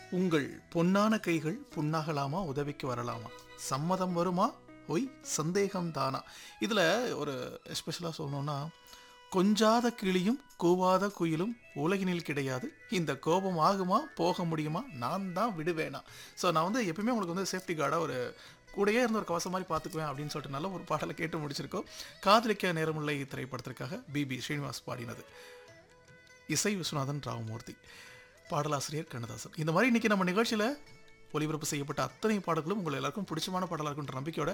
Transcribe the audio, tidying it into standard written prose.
உங்கள் பொன்னான கைகள் புண்ணாகலாமா, உதவிக்கு வரலாமா, சம்மதம் வருமா, ஒய் சந்தேகம் தானா. இதில் ஒரு எஸ்பெஷலாக சொல்லணும்னா, கொஞ்சாத கிளியும் கூவாத குயிலும் உலகினில் கிடையாது, இந்த கோபம் ஆகுமா போக முடியுமா, நான் தான் விடுவேனா. ஸோ நான் வந்து எப்பயுமே உங்களுக்கு வந்து சேஃப்டி கார்டாக ஒரு கூடயே இருந்த ஒரு கவசம் மாதிரி பார்த்துக்குவேன் அப்படின்னு சொல்லிட்டு நல்ல ஒரு பாடலை கேட்டு முடிச்சிருக்கோம். காதலிக்க நேரமுள்ள திரைப்படத்திற்காக பிபி ஸ்ரீனிவாஸ் பாடினது, இசை விஸ்வநாதன் ராமமூர்த்தி, பாடலாசிரியர் கண்ணதாசன். இந்த மாதிரி இன்னைக்கு நம்ம நிகழ்ச்சியில் ஒளிபரப்பு செய்யப்பட்ட அத்தனை பாடல்களும் உங்கள் எல்லாருக்கும் பிடிச்சமான பாடலாக இருக்குன்ற நம்பிக்கையோட